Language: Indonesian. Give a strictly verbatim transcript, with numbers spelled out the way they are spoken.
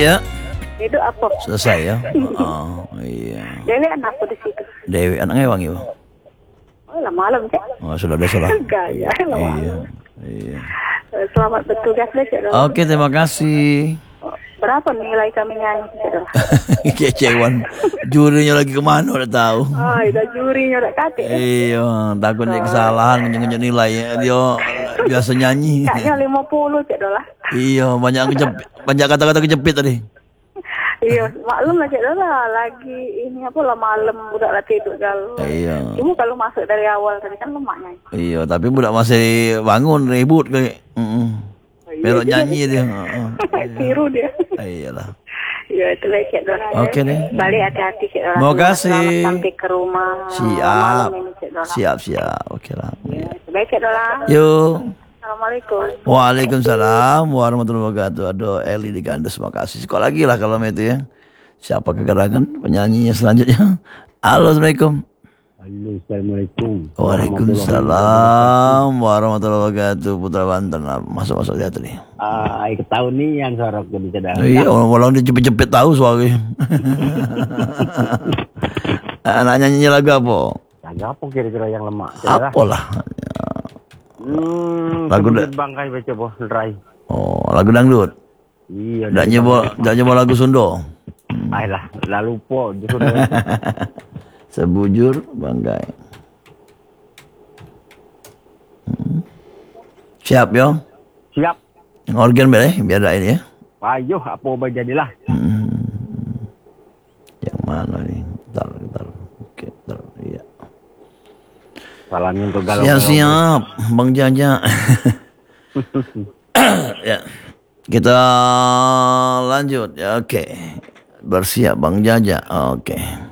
ya? Itu apa? Selesai ya? Oh, iya. Dewi anakku di situ. Dewi anaknya wangi, Pak? Oh, lah malam, Cek. Oh, sudah ada salah. Gaya, lah Iya. malam. Iya. Eh, Selamat bertugas, Cek. Oke, terima kasih. Berapa nilai kami nyanyi, Cek? Kecewan. Jurinya lagi kemana udah tahu. Oh, udah jurinya udah kate. Iya, takutnya kesalahan ngenyek nilai ya. Dia biasa nyanyi. Kayaknya lima puluh, Cek, lah. Iya, banyak kejepit, banyak kata-kata kejepit tadi. Iya, maklum lah, Cek, lah. Lagi ini apa lah malam udah lah tidur kalau. Iya. Cuma kalau masuk dari awal tadi kan lemaknya. Iya, tapi budak masih bangun ribut kayak. Heeh. Melok nyanyi dia. Heeh. Tiru dia. Iyalah. Iya, itu lah, Cek, lah. Oke deh. Balik hati-hati, Cek, lah. Terima kasih. Selamat sampai ke rumah. Siap. Malam ini, Cek, lah. Siap, siap. Oke lah. Ya, baik, Cek, lah. Yuk. Assalamualaikum. Waalaikumsalam warahmatullahi wabarakatuh. Aduh, Eli di Gandes, makasih. Sekolah lagi lah kalau itu ya. Siapa kegerangan penyanyinya selanjutnya? Halo, Assalamualaikum. Halo, Assalamualaikum. Waalaikumsalam warahmatullahi wabarakatuh. Putra Banten, masuk-masuk lihat nih. Ah, uh, tahu nih yang suara aku di cadang. Iya, orang-orang dia cepet-cepet tahu suaranya. Anak nyanyinya lagu apa? Lagu apa kira-kira yang lemak? Apalah. Hmm, lagu da- bangkai baca boh, Rai. Oh, lagu dangdut. Iya. Dak nyoba, dak nyoba lagu Sunda. Ayolah, lalu po, justru. Sebujur bangkai. Hmm. Siap yo? Siap. Organ boleh biar ada ini ya. Ayo, apa apa jadilah. Hmm. Yang mana nih? Bentar, bentar. Oke, bentar. Iya. Salamnya untuk galau. Siap-siap, Bang Jaja. Ya. Kita lanjut ya, oke. Bersiap Bang Jaja. Oke.